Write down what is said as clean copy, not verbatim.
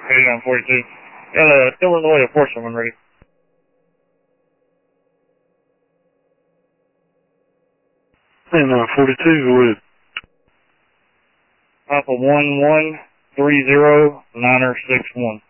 3942. Got a Illinois enforcement ready. And 42, go ahead. Papa 1130 Niner 61.